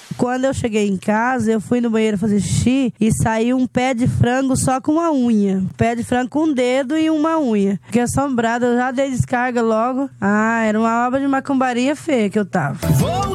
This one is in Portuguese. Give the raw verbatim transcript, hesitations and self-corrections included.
Quando eu cheguei em casa, eu fui no banheiro fazer xixi e saiu um pé de frango só com uma unha. Pé de frango com um dedo e uma unha. Fiquei assombrada, eu já dei descarga logo. Ah, era uma obra de macumbaria feia que eu tava. Vou